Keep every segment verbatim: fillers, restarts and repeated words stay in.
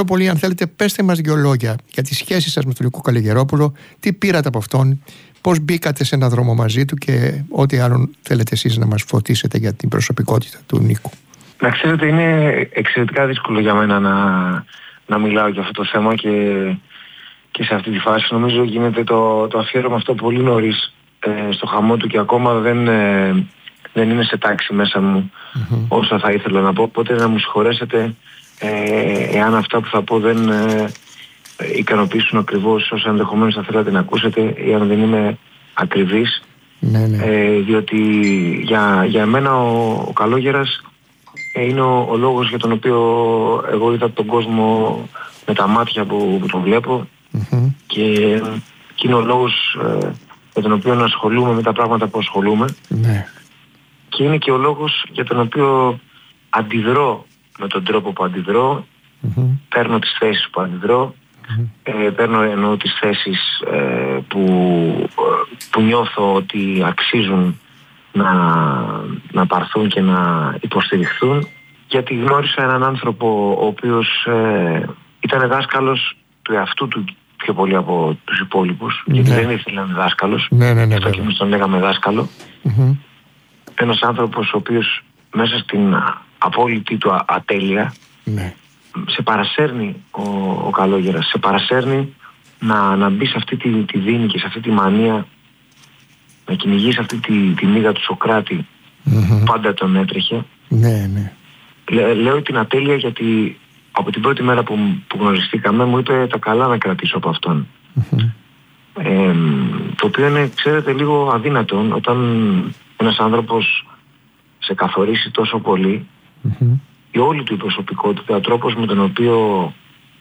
παρακαλώ πολύ, αν θέλετε, πέστε μας δυο λόγια για τη σχέση σας με τον Νίκο Καλογερόπουλο, τι πήρατε από αυτόν, πώς μπήκατε σε έναν δρόμο μαζί του και ό,τι άλλον θέλετε εσείς να μας φωτίσετε για την προσωπικότητα του Νίκου. Να ξέρετε, είναι εξαιρετικά δύσκολο για μένα να, να μιλάω για αυτό το θέμα και, και σε αυτή τη φάση. Νομίζω γίνεται το, το αφιέρωμα αυτό πολύ νωρίς ε, στο χαμό του και ακόμα δεν, ε, δεν είναι σε τάξη μέσα μου mm-hmm. όσο θα ήθελα να πω. Οπότε να μου συγχωρέσετε ε, εάν αυτά που θα πω δεν ε, ικανοποιήσουν ακριβώς όσα ενδεχομένως θα θέλατε να ακούσετε ή αν δεν είμαι ακριβής. Ναι, ναι. Ε, διότι για, για μένα ο, ο Καλόγερας είναι ο, ο λόγος για τον οποίο εγώ είδα τον κόσμο με τα μάτια που, που τον βλέπω mm-hmm. και, και είναι ο λόγος ε, για τον οποίο ασχολούμαι με τα πράγματα που ασχολούμαι ναι. και είναι και ο λόγος για τον οποίο αντιδρώ με τον τρόπο που αντιδρώ mm-hmm. παίρνω τις θέσεις που αντιδρώ mm-hmm. ε, παίρνω εννοώ τις θέσεις ε, που, που νιώθω ότι αξίζουν να, να πάρθουν και να υποστηριχθούν, γιατί γνώρισα έναν άνθρωπο ο οποίος ε, ήταν δάσκαλος του εαυτού του πιο πολύ από τους υπόλοιπους ναι. γιατί δεν ήθελε να είναι δάσκαλος ναι, ναι, ναι, αυτό και εμείς τον λέγαμε δάσκαλο mm-hmm. ένας άνθρωπος ο οποίος μέσα στην απόλυτη του α, ατέλεια ναι. σε παρασέρνει ο, ο Καλόγερας, σε παρασέρνει να, να μπει σε αυτή τη, τη δίνη και σε αυτή τη μανία, να κυνηγήσει αυτή τη, τη μύγα του Σωκράτη mm-hmm. πάντα τον έτρεχε ναι, ναι. Λέ, λέω την ατέλεια γιατί από την πρώτη μέρα που, που γνωριστήκαμε μου είπε τα καλά να κρατήσω από αυτόν mm-hmm. ε, το οποίο είναι ξέρετε λίγο αδύνατο όταν ένας άνθρωπος σε καθορίσει τόσο πολύ mm-hmm. η όλη του η προσωπικότητα, ο τρόπος με τον οποίο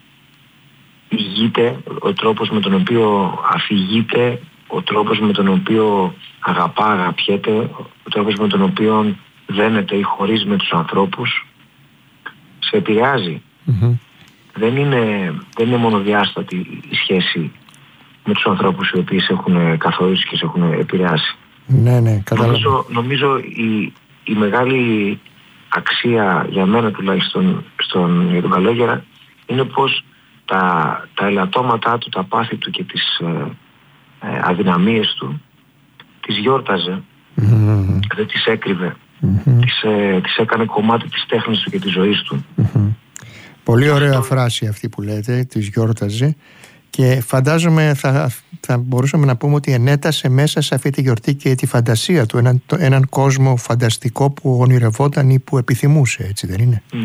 ηγείται, ο τρόπος με τον οποίο αφηγείται, ο τρόπος με τον οποίο αγαπά, αγαπιέται, ο τρόπος με τον οποίο δένεται ή χωρίζει με τους ανθρώπους, σε επηρεάζει. Mm-hmm. Δεν είναι, δεν είναι μονοδιάστατη η σχέση με τους ανθρώπους οι οποίοι σε έχουν καθορίσει και σε έχουν επηρεάσει. Ναι, ναι, νομίζω, νομίζω η, η μεγάλη αξία για μένα τουλάχιστον στον, για τον Καλόγερα είναι πως τα, τα ελαττώματά του, τα πάθη του και τις ε, ε, αδυναμίες του τις γιόρταζε mm-hmm. δεν τις έκρυβε mm-hmm. τις, ε, τις έκανε κομμάτι της τέχνης του και της ζωής του mm-hmm. Πολύ ωραία αυτό... φράση αυτή που λέτε, τις γιόρταζε και φαντάζομαι θα, θα μπορούσαμε να πούμε ότι ενέτασε μέσα σε αυτή τη γιορτή και τη φαντασία του, έναν, το, έναν κόσμο φανταστικό που ονειρευόταν ή που επιθυμούσε, έτσι δεν είναι? Mm.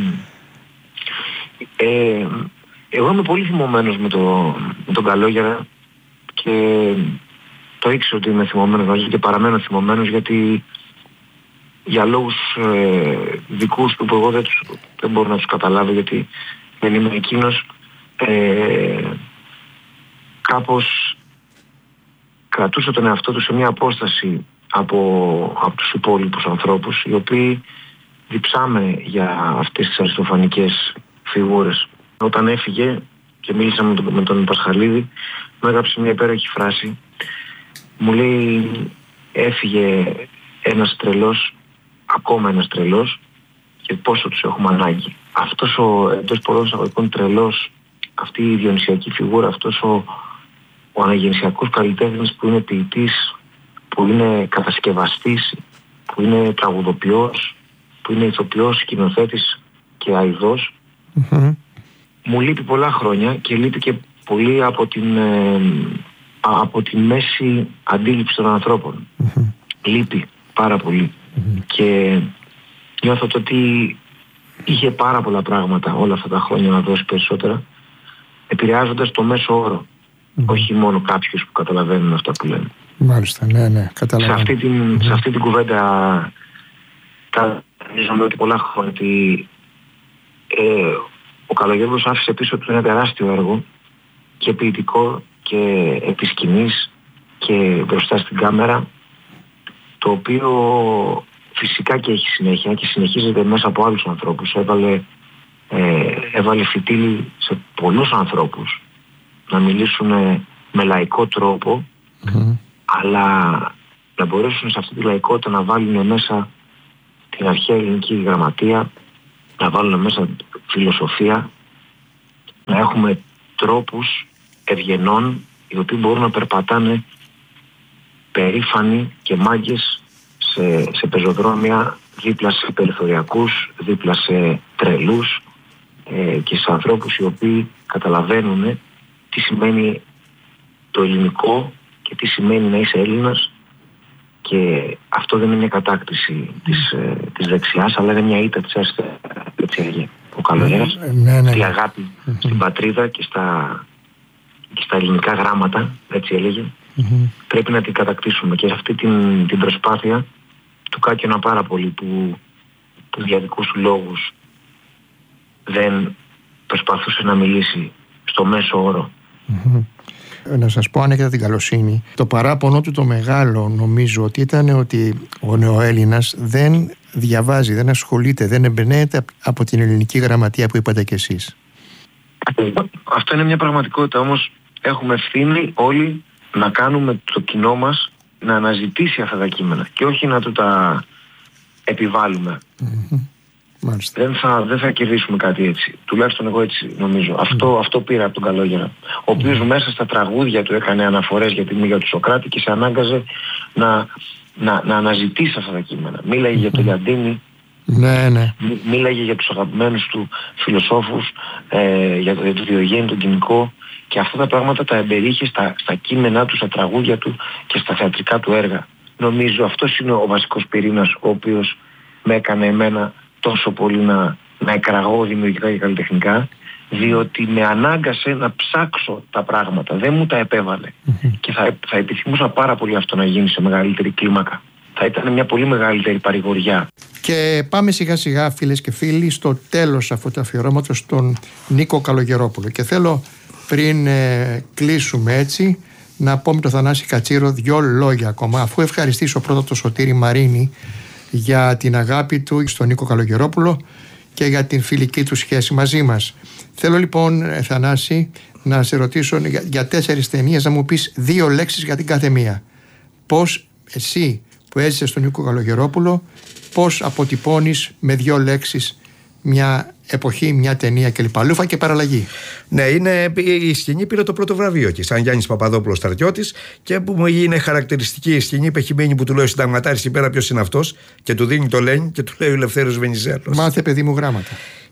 Ε, εγώ είμαι πολύ θυμωμένος με, το, με τον Καλόγερα και το ήξερα ότι είμαι θυμωμένος μαζί και παραμένω θυμωμένος γιατί για λόγους ε, δικούς του που εγώ δεν, τους, δεν μπορώ να τους καταλάβω γιατί δεν είμαι εκείνος ε, κάπως κρατούσε τον εαυτό του σε μια απόσταση από, από τους υπόλοιπους ανθρώπους οι οποίοι διψάμε για αυτές τις αριστοφανικές φιγούρες. Όταν έφυγε και μίλησα με τον, με τον Πασχαλίδη μου έγραψε μια υπέροχη φράση, μου λέει έφυγε ένας τρελός, ακόμα ένας τρελός και πόσο τους έχουμε ανάγκη. Αυτός ο εντός πολλών εισαγωγικών τρελός, αυτή η διονυσιακή φιγούρα, αυτός ο ο αναγεννησιακός καλλιτέχνης που είναι ποιητής, που είναι κατασκευαστής, που είναι τραγουδοποιός, που είναι ηθοποιός, σκηνοθέτης και αηδός, mm-hmm. μου λείπει πολλά χρόνια και λείπει και πολύ από την, ε, από την μέση αντίληψη των ανθρώπων. Mm-hmm. Λείπει πάρα πολύ. Mm-hmm. Και νιώθω το ότι είχε πάρα πολλά πράγματα όλα αυτά τα χρόνια να δώσει περισσότερα, επηρεάζοντας το μέσο όρο. Mm-hmm. Όχι μόνο κάποιους που καταλαβαίνουν αυτά που λένε. Μάλιστα, ναι, ναι, καταλαβαίνω. Σε αυτή την, mm-hmm. σε αυτή την κουβέντα τα νομίζω ότι πολλά χρόνια ότι ε, ο Καλογέρος άφησε πίσω του ένα τεράστιο έργο και ποιητικό και επί σκηνής και μπροστά στην κάμερα, το οποίο φυσικά και έχει συνέχεια και συνεχίζεται μέσα από άλλους ανθρώπους. Έβαλε, ε, έβαλε φυτίλι σε πολλούς ανθρώπους να μιλήσουν με λαϊκό τρόπο, mm-hmm. αλλά να μπορέσουν σε αυτή τη λαϊκότητα να βάλουν μέσα την αρχαία ελληνική γραμματεία, να βάλουν μέσα φιλοσοφία, να έχουμε τρόπους ευγενών οι οποίοι μπορούν να περπατάνε περήφανοι και μάγκες σε, σε πεζοδρόμια δίπλα σε περιθωριακούς, δίπλα σε τρελούς ε, και σε ανθρώπους οι οποίοι καταλαβαίνουν τι σημαίνει το ελληνικό και τι σημαίνει να είσαι Έλληνας, και αυτό δεν είναι μια κατάκτηση της, ε, της δεξιάς, αλλά είναι μια ήττα της αριστεράς. Έτσι έλεγε ο Καλογέρας. Ναι, ναι. Η αγάπη mm-hmm. στην πατρίδα και στα, και στα ελληνικά γράμματα, έτσι έλεγε, mm-hmm. πρέπει να την κατακτήσουμε. Και αυτή την, την προσπάθεια του κάκαινα πάρα πολύ που, που για δικούς του λόγους δεν προσπαθούσε να μιλήσει στο μέσο όρο. Mm-hmm. Να σας πω αν έχετε την καλοσύνη, το παράπονο του το μεγάλο νομίζω ότι ήταν ότι ο νεοέλληνας δεν διαβάζει, δεν ασχολείται, δεν εμπνέεται από την ελληνική γραμματεία που είπατε κι εσείς. Αυτό είναι μια πραγματικότητα, όμως έχουμε ευθύνη όλοι να κάνουμε το κοινό μας να αναζητήσει αυτά τα κείμενα και όχι να του τα επιβάλλουμε. Mm-hmm. Μάλιστα. Δεν θα, δεν θα κερδίσουμε κάτι έτσι. Τουλάχιστον εγώ έτσι νομίζω. Mm. Αυτό, αυτό πήρα από τον Καλόγερα. Ο οποίος mm. μέσα στα τραγούδια του έκανε αναφορές για τη μύγα του Σωκράτη και σε ανάγκαζε να, να, να αναζητήσει αυτά τα κείμενα. Μίλαγε mm. για τον Λιαντίνη. Ναι, ναι. Μί, μίλαγε για τους αγαπημένους του φιλοσόφους, ε, για, για τον Διογέννη, τον Κοινικό. Και αυτά τα πράγματα τα εμπεριείχε στα, στα κείμενά του, στα τραγούδια του και στα θεατρικά του έργα. Νομίζω αυτός είναι ο βασικός πυρήνας ο οποίος με έκανε εμένα τόσο πολύ να, να εκραγώ δημιουργικά και καλλιτεχνικά, διότι με ανάγκασε να ψάξω τα πράγματα, δεν μου τα επέβαλε. Mm-hmm. Και θα, θα επιθυμούσα πάρα πολύ αυτό να γίνει σε μεγαλύτερη κλίμακα. Θα ήταν μια πολύ μεγαλύτερη παρηγοριά. Και πάμε σιγά σιγά, φίλες και φίλοι, στο τέλος αυτού του αφιερώματος στον Νίκο Καλογερόπουλο. Και θέλω πριν ε, κλείσουμε έτσι να πω με τον Θανάση Κατσίρο δυο λόγια ακόμα, αφού ευχαριστήσω πρώτα τον Σωτήρη Μαρίνη για την αγάπη του στον Νίκο Καλογερόπουλο και για την φιλική του σχέση μαζί μας. Θέλω λοιπόν, Θανάση, να σε ρωτήσω για, για τέσσερις ταινίες να μου πεις δύο λέξεις για την κάθε μία. Πώς εσύ που έζησες στον Νίκο Καλογερόπουλο, πώς αποτυπώνεις με δύο λέξεις μια εποχή, μια ταινία κλπ. Λούφα και παραλλαγή. Ναι, είναι, η σκηνή πήρε το πρώτο βραβείο και σαν Γιάννης Παπαδόπουλος στρατιώτης, και που μου είναι χαρακτηριστική η σκηνή πεχημένη που του λέει ο συνταγματάρης εκεί πέρα ποιος είναι αυτός και του δίνει το Λένιν και του λέει ο Ελευθέριος Βενιζέλος. Μάθε παιδί μου γράμματα.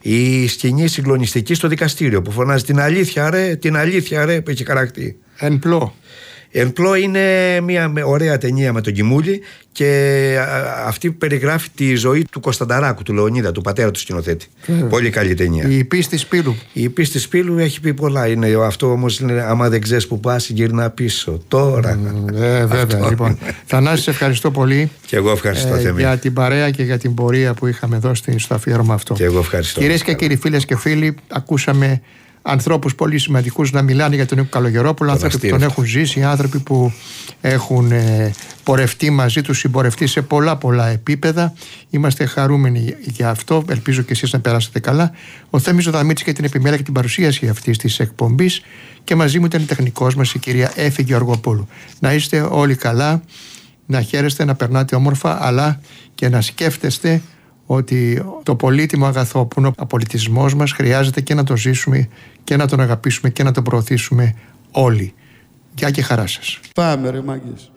Η σκηνή συγκλονιστική στο δικαστήριο που φωνάζει την αλήθεια ρε, την αλήθεια ρε, που έχει χαρακτή. Εν πλώ. Εν πλώ είναι μια ωραία ταινία με τον Κιμούλη και αυτή που περιγράφει τη ζωή του Κωνστανταράκου, του Λεωνίδα, του πατέρα του σκηνοθέτη. Mm. Πολύ καλή ταινία. Η πίστη Σπύλου. Η πίστη Σπύλου έχει πει πολλά. Είναι αυτό όμως, είναι, άμα δεν ξέρεις που πας, γυρνά πίσω. Τώρα. Mm, ε, βέβαια. Λοιπόν, Θανάση, σε ευχαριστώ πολύ. Και εγώ ευχαριστώ, ε, Θέμη. Για την παρέα και για την πορεία που είχαμε εδώ στο αφιέρωμα αυτό. Και εγώ ευχαριστώ. Κυρίες και κύριοι, φίλες και φίλοι, ακούσαμε ανθρώπους πολύ σημαντικούς να μιλάνε για τον Νίκο Καλογερόπουλο, άνθρωποι που τον έχουν ζήσει, άνθρωποι που έχουν ε, πορευτεί μαζί τους, συμπορευτεί σε πολλά πολλά επίπεδα. Είμαστε χαρούμενοι για αυτό, ελπίζω και εσείς να περάσετε καλά. Ο Θέμης Δαμίτης για την επιμέλεια και την παρουσίαση αυτής της εκπομπής, και μαζί μου ήταν η τεχνικός μας η κυρία Έφη Γεωργοπούλου. Να είστε όλοι καλά, να χαίρεστε, να περνάτε όμορφα, αλλά και να σκέφτεστε ότι το πολύτιμο αγαθό που είναι ο απολυτισμός μας χρειάζεται και να το ζήσουμε και να τον αγαπήσουμε και να τον προωθήσουμε όλοι. Γεια και χαρά σας. Πάμε ρε μάγκες.